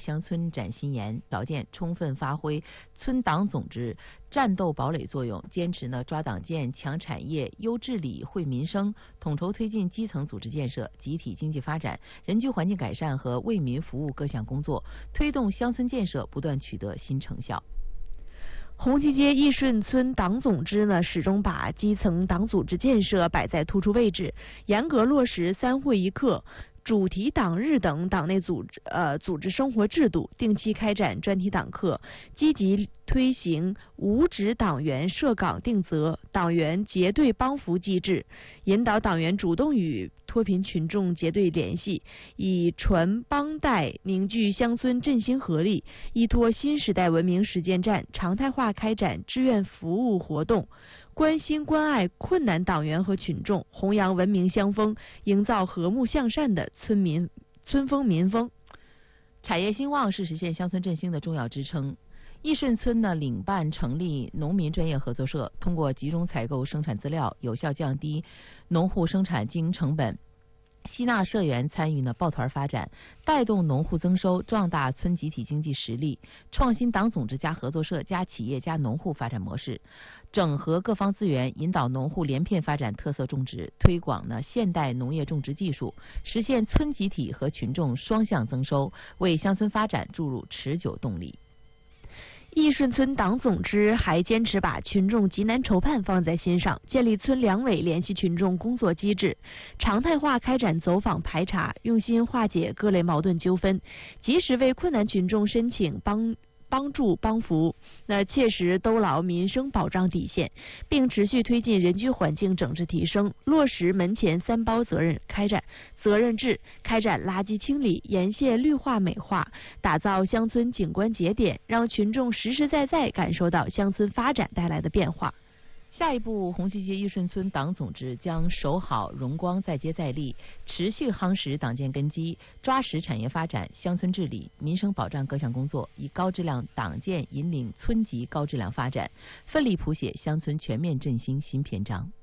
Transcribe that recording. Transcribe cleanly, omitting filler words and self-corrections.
乡村展新颜，条件充分发挥村党总支战斗堡垒作用，坚持抓党建、强产业、优治理、惠民生，统筹推进基层组织建设、集体经济发展、人居环境改善和为民服务各项工作，推动乡村建设不断取得新成效。 红旗街义顺村党总支始终把基层党组织建设摆在突出位置，严格落实3会1课、主题党日等党内组织生活制度，定期开展专题党课，积极推行无职党员设岗定责、党员结对帮扶机制，引导党员主动与脱贫群众结对联系，以传帮带凝聚乡村振兴合力，依托新时代文明实践站，常态化开展志愿服务活动，关心关爱困难党员和群众，弘扬文明乡风，营造和睦向善的村风民风。 产业兴旺是实现乡村振兴的重要支撑。义顺村领办成立农民专业合作社，通过集中采购生产资料，有效降低农户生产经营成本，吸纳社员参与抱团发展，带动农户增收，壮大村集体经济实力，创新党组织加合作社加企业加农户发展模式，整合各方资源，引导农户连片发展特色种植，推广现代农业种植技术，实现村集体和群众双向增收，为乡村发展注入持久动力。 义顺村党总支还坚持把群众急难愁盼放在心上，建立村两委联系群众工作机制，常态化开展走访排查，用心化解各类矛盾纠纷，及时为困难群众申请帮助帮扶，切实兜牢民生保障底线，并持续推进人居环境整治提升，落实门前3包责任，开展责任制，开展垃圾清理、沿线绿化美化，打造乡村景观节点，让群众实实在在感受到乡村发展带来的变化。 下一步，红旗街义顺村党总支将守好荣光再接再厉，持续夯实党建根基，抓实产业发展、乡村治理、民生保障各项工作，以高质量党建引领村级高质量发展，奋力谱写乡村全面振兴新篇章。